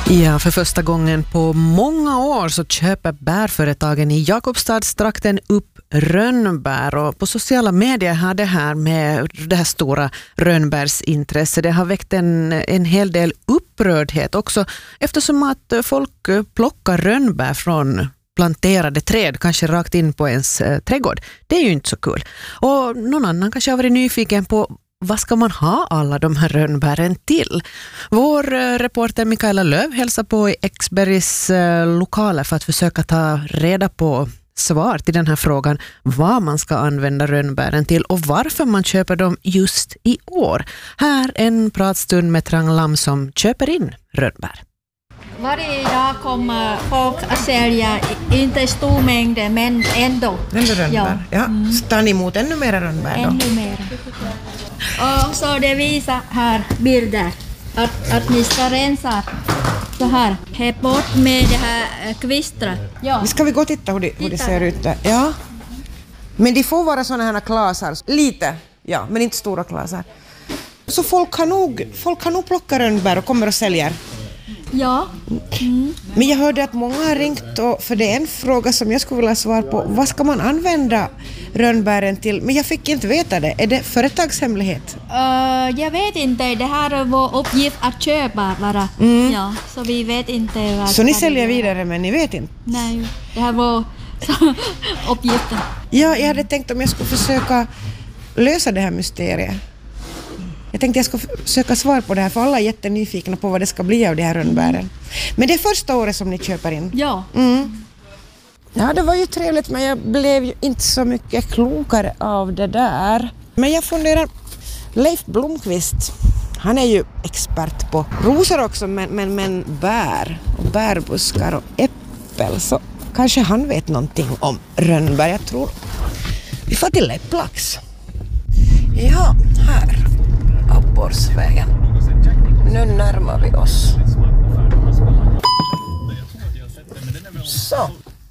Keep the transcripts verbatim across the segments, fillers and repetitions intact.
Ja, för första gången på många år så köper bärföretagen i Jakobstadstrakten upp rönnbär, och på sociala medier har det här med det här stora rönnbärsintresse, det har väckt en, en hel del upprördhet också, eftersom att folk plockar rönnbär från planterade träd, kanske rakt in på ens eh, trädgård. Det är ju inte så kul. Och någon annan kanske har varit nyfiken på vad ska man ha alla de här rönnbären till? Vår eh, reporter Mikaela Löv hälsar på i Exbergs eh, lokaler för att försöka ta reda på svar till den här frågan, vad man ska använda rönnbären till och varför man köper dem just i år. Här en pratstund med Trang Lam som köper in rönnbär. Varje dag kommer folk att sälja, inte i stor mängd, men ändå. Ändå rönnbär? Ja. Ja. Mm. Tar ni emot ännu mer rönnbär då? Ännu mer. Och så det visar här bilder att, att ni ska rensa så här. Häpp bort med det här kvistret. Ja. Ska vi gå och titta hur det, hur det ser ut där? Ja. Men de får vara sådana här klasar. Lite, ja, men inte stora klasar. Så folk har nog, folk har nog plockat rönnbär och kommer och säljer. Ja. Mm. Men jag hörde att många har ringt, och för det är en fråga som jag skulle vilja svara på. Vad ska man använda rönnbären till? Men jag fick inte veta det. Är det företagshemlighet? Uh, jag vet inte. Det här är vår uppgift att köpa bara. Mm. Ja, så vi vet inte. Vad så ni säljer vidare men ni vet inte? Nej, det här var uppgiften. Ja, jag hade tänkt om jag skulle försöka lösa det här mysteriet. Jag tänkte jag ska söka svar på det här, för alla är jättenyfikna på vad det ska bli av de här rönnbären. Men det är första året som ni köper in? Ja. Mm. Ja, det var ju trevligt, men jag blev ju inte så mycket klokare av det där. Men jag funderar, Leif Blomqvist, han är ju expert på rosor också, men, men, men bär och bärbuskar och äppel, så kanske han vet någonting om rönnbär. Jag tror vi får till Lepplax. Ja, här. Abborrsvägen. Nu närmar vi oss. Så.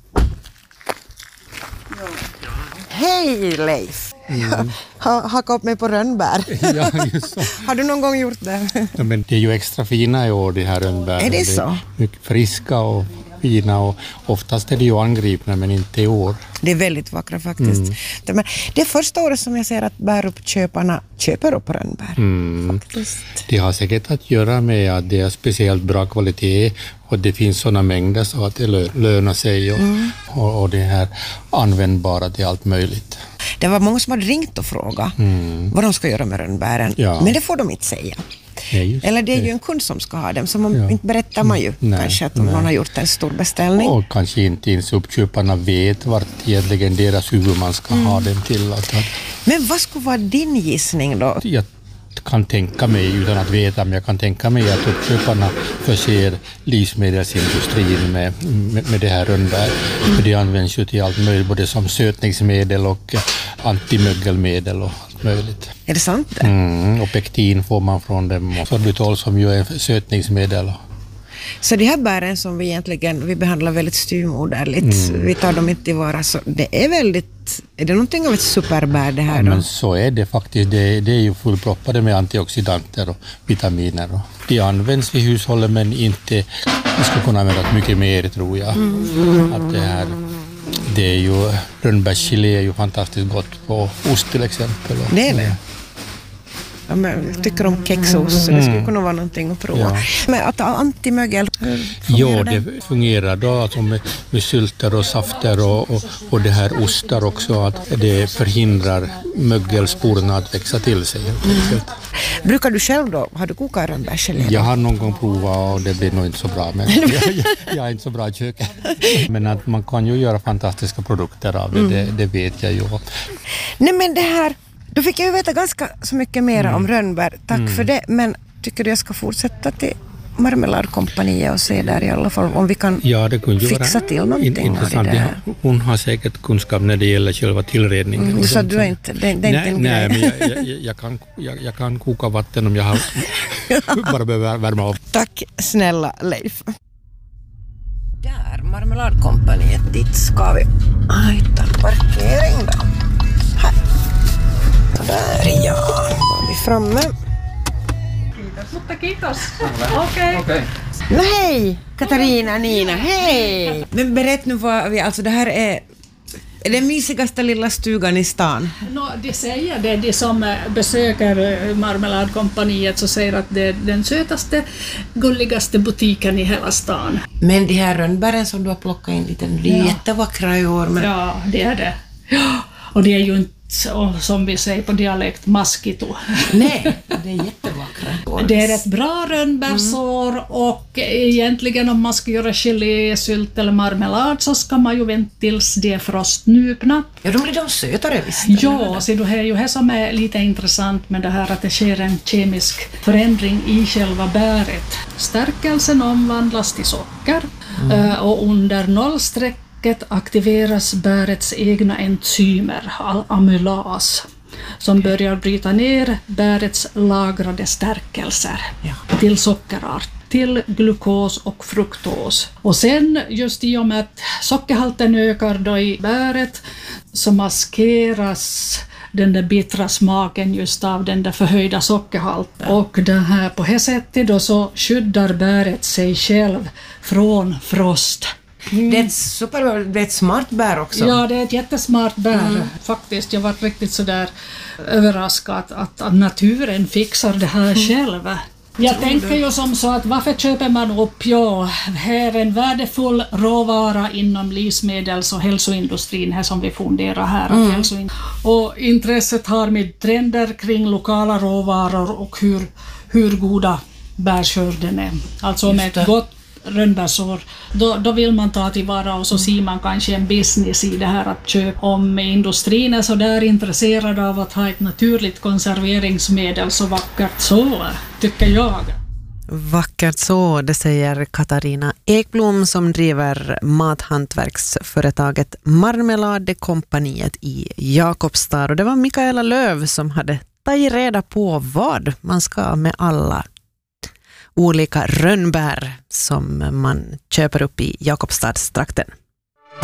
Hej Leif. Mm. Jag har hakat upp mig på rönnbär. Ja, just så. Har du någon gång gjort det? Ja, men det är ju extra fina i år, de här rönnbären. Är det så? Det är mycket friska och fina, och oftast är det ju angripna, men inte i år. Det är väldigt vackra faktiskt. Mm. Det är första året som jag ser att bäruppköparna köper upp rönnbär. Mm. Faktiskt. Det har säkert att göra med att det är speciellt bra kvalitet och det finns sådana mängder så att det lönar sig och, mm. och, och det här användbara till allt möjligt. Det var många som hade ringt och frågat mm. vad de ska göra med rönnbären. Ja. Men det får de inte säga. Ja, eller det är ju en kund som ska ha dem, så man ja. inte berättar man ju nej, kanske att nej. någon har gjort en stor beställning. Och kanske inte ens uppköparna vet vart egentligen deras huvudman ska mm. ha dem till. Att, men vad skulle vara din gissning då? Jag kan tänka mig, utan att veta, men jag kan tänka mig att uppköparna förser livsmedelsindustrin med, med, med det här rönnbär. Mm. För det används ju till allt möjligt, både som sötningsmedel och antimögelmedel och allt möjligt. Är det sant? Mm, och pektin får man från dem, och sorbitol som ju är sötningsmedel. Så de här bären som vi egentligen vi behandlar väldigt styrmoderligt, mm. vi tar dem inte tillvara, så det är väldigt, är det någonting av ett superbär det här ja, då? Men så är det faktiskt, det, det är ju fullproppade med antioxidanter och vitaminer. Och de används i hushållet, men inte, vi skulle kunna använda mycket mer, tror jag. Mm. Att det här, det är ju, rönnbärsgelé är ju fantastiskt gott på ost till exempel. Det är det. Ja, men jag tycker om kexost, så det skulle kunna vara någonting att prova. Ja. Men att antimögel, ja, det fungerar då alltså med, med sylter och safter och, och, och det här ostar också, att det förhindrar mögelsporerna att växa till sig. Mm. Brukar du själv då, har du kokat rönnbärsgelé? Jag har någon gång provat och det blir nog inte så bra, men jag, jag, jag är inte så bra i köket. Men att man kan ju göra fantastiska produkter av det, mm. det, det vet jag ju. Nej, men det här, då fick jag ju veta ganska så mycket mer mm. om rönnbär. Tack mm. för det. Men tycker du jag ska fortsätta till Marmeladkompaniet och se där i alla fall om vi kan ja, det kunde fixa till någonting intressant. av det där. Hon har säkert kunskap när det gäller själva tillredningen. Mm, så du är inte, det, det är nej, inte nej, men jag, jag, jag, kan, jag, jag kan koka vatten om jag har bara behöver värma upp. Tack snälla Leif. Där, Marmeladkompaniet, dit ska vi. Hitta parkering då. Här. Där ja, var vi framme. Mutta kiitos. Okej. Okay. No hej, Katarina, Nina, hej! Men berätt nu vad vi, alltså det här är, är den mysigaste lilla stugan i stan. No, de säger det, de som besöker Marmeladkompaniet så säger att det är den sötaste, gulligaste butiken i hela stan. Men de här rönnbären som du har plockat in lite, de är Ja. jättevackra i år. Men... Ja, det är det. Ja. Och det är ju inte, som vi säger på dialekt, maskito. Nej, det är jättevackra. Det är ett bra rönnbärsår mm. och egentligen om man ska göra gelé, sylt eller marmelad så ska man ju vänta tills de är frostnupna. Ja, då blir de sötare visst. Ja, så det är ju det som är lite intressant med det här att det sker en kemisk förändring i själva bäret. Stärkelsen omvandlas till socker mm. och under nollstreck aktiveras bärets egna enzymer, amylas, som börjar bryta ner bärets lagrade stärkelser ja. till sockerart, till glukos och fruktos. Och sen just i och med att sockerhalten ökar då i bäret så maskeras den där bittra smaken just av den där förhöjda sockerhalten. Och det här, på det sättet då så skyddar bäret sig själv från frost. Mm. Det är ett super, det är ett smart bär också. Ja, det är ett jättesmart bär. Mm. Faktiskt, jag var riktigt sådär överraskad att, att naturen fixar det här mm. själv. Jag tänker ju som så att varför köper man upp? Ja, här är en värdefull råvara inom livsmedels- och hälsoindustrin här som vi funderar här. Mm. Och intresset har med trender kring lokala råvaror och hur, hur goda bärskörden är. Alltså med ett gott rönnbärsår, då, då vill man ta tillvara och så ser man kanske en business i det här att köpa. Om industrin är så där intresserad av att ha ett naturligt konserveringsmedel så vackert så, tycker jag. Vackert så, det säger Katarina Ekblom som driver mathantverksföretaget Marmeladkompaniet i Jakobstad. Och det var Mikaela Löv som hade tagit reda på vad man ska med alla olika rönnbär som man köper upp i Jakobstadstrakten.